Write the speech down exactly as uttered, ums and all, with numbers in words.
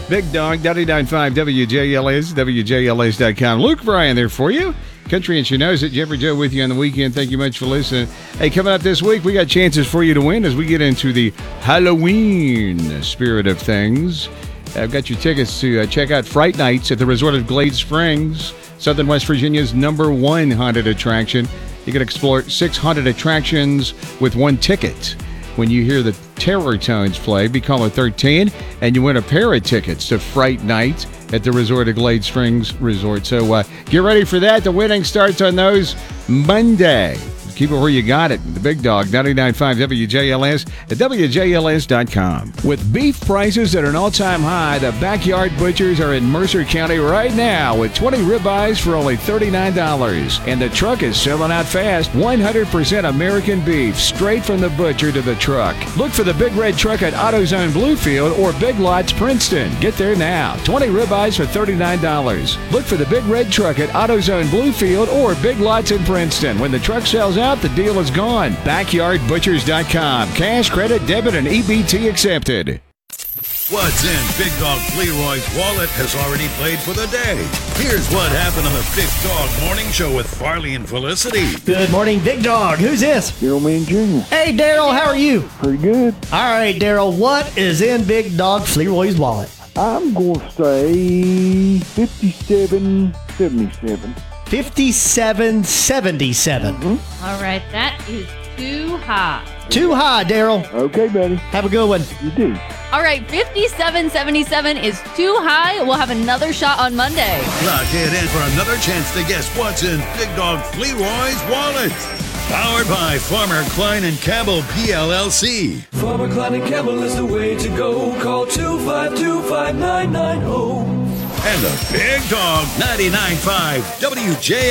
Big Dog, ninety-nine point five W J L S, W J L S dot com. Luke Bryan there for you. Country and She Knows It. Jeffrey Joe with you on the weekend. Thank you much for listening. Hey, coming up this week, we got chances for you to win as we get into the Halloween spirit of things. I've got your tickets to uh, check out Fright Nights at the Resort of Glade Springs, Southern West Virginia's number one haunted attraction. You can explore six haunted attractions with one ticket. When you hear the Terror Tones play, be caller thirteen, and you win a pair of tickets to Fright Night at the Resort of Glade Springs Resort. So uh, get ready for that. The winning starts on those Monday. Keep it where you got it. The Big Dog, ninety-nine point five W J L S at W J L S dot com. With beef prices at an all-time high, the Backyard Butchers are in Mercer County right now with twenty ribeyes for only thirty-nine dollars. And the truck is selling out fast. one hundred percent American beef, straight from the butcher to the truck. Look for the Big Red Truck at AutoZone Bluefield or Big Lots Princeton. Get there now. twenty ribeyes for thirty-nine dollars. Look for the Big Red Truck at AutoZone Bluefield or Big Lots in Princeton. When the truck sells out, the deal is gone. Backyard Butchers dot com. Cash, credit, debit, and E B T accepted. What's in Big Dog Leroy's wallet has already played for the day. Here's what happened on the Big Dog Morning Show with Farley and Felicity. Good morning, Big Dog. Who's this? Daryl Mann Junior Hey, Daryl, how are you? Pretty good. All right, Daryl, what is in Big Dog Leroy's wallet? I'm going to say fifty-seven seventy-seven. fifty-seven seventy-seven. Mm-hmm. All right, that is too high. Too high, Daryl. Okay, buddy. Have a good one. You do. All right, fifty-seven seventy-seven is too high. We'll have another shot on Monday. Lock it in for another chance to guess what's in Big Dog Leroy's wallet. Powered by Farmer Klein and Cabell P L L C. Farmer Klein and Cabell is the way to go. Call two five two, five nine nine zero. And the Big Dog ninety-nine point five W J